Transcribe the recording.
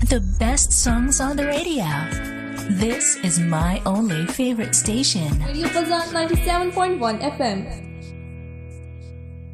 The best songs on the radio. This is my only favorite station. Radio Fazan 97.1 FM.